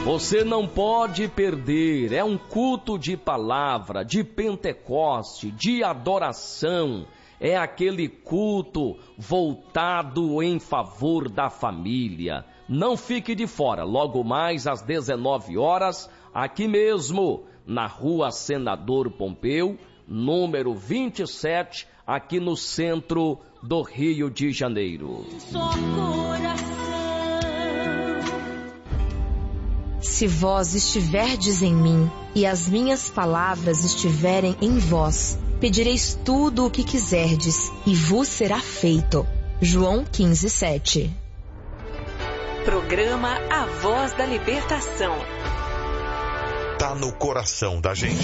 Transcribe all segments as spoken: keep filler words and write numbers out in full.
Você não pode perder, é um culto de palavra, de Pentecoste, de adoração, é aquele culto voltado em favor da família. Não fique de fora, logo mais às dezenove horas, aqui mesmo, na Rua Senador Pompeu, número vinte e sete, aqui no centro do Rio de Janeiro. Se vós estiverdes em mim, e as minhas palavras estiverem em vós, pedireis tudo o que quiserdes, e vos será feito. João quinze, sete. Programa A Voz da Libertação. Tá no coração da gente.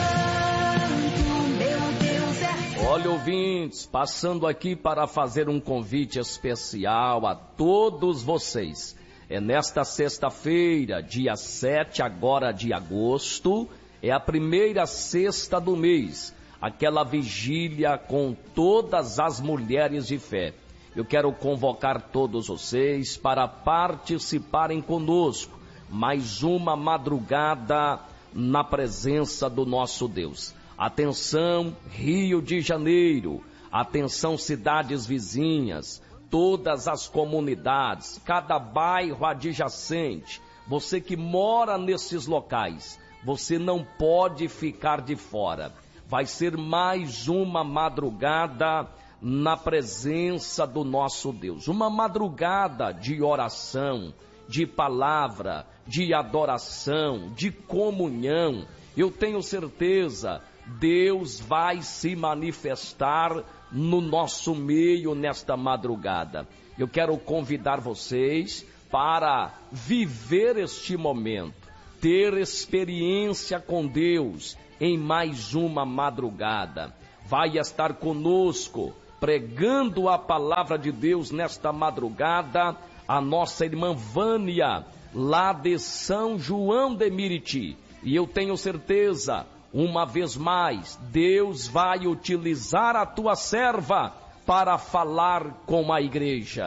Olha, ouvintes, passando aqui para fazer um convite especial a todos vocês. É nesta sexta-feira, dia sete agora de agosto, é a primeira sexta do mês, aquela vigília com todas as mulheres de fé. Eu quero convocar todos vocês para participarem conosco, mais uma madrugada na presença do nosso Deus. Atenção, Rio de Janeiro, atenção, cidades vizinhas, todas as comunidades, cada bairro adjacente, você que mora nesses locais, você não pode ficar de fora. Vai ser mais uma madrugada na presença do nosso Deus, uma madrugada de oração, de palavra, de adoração, de comunhão. Eu tenho certeza, Deus vai se manifestar no nosso meio nesta madrugada. Eu quero convidar vocês para viver este momento, ter experiência com Deus em mais uma madrugada. Vai estar conosco, pregando a palavra de Deus nesta madrugada, a nossa irmã Vânia, lá de São João de Meriti. E eu tenho certeza, uma vez mais, Deus vai utilizar a tua serva para falar com a igreja.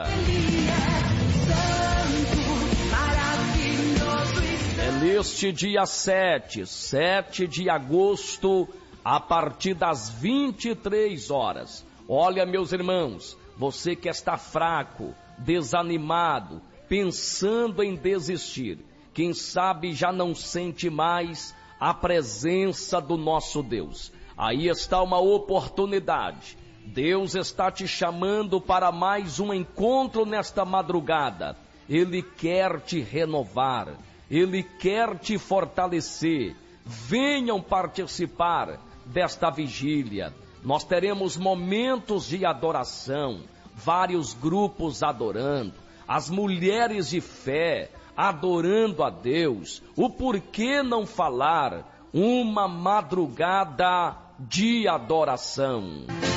É neste dia sete, sete de agosto, a partir das vinte e três horas. Olha, meus irmãos, você que está fraco, desanimado, pensando em desistir, quem sabe já não sente mais a presença do nosso Deus. Aí está uma oportunidade. Deus está te chamando para mais um encontro nesta madrugada. Ele quer te renovar, Ele quer te fortalecer. Venham participar desta vigília. Nós teremos momentos de adoração, vários grupos adorando, as mulheres de fé adorando a Deus. O porquê não falar uma madrugada de adoração?